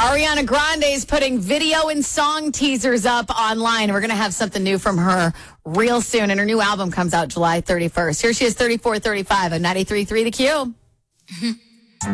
Ariana Grande is putting video and song teasers up online. We're going to have something new from her real soon, and her new album comes out July 31st. Here she is, 3435 on 93.3 The Q.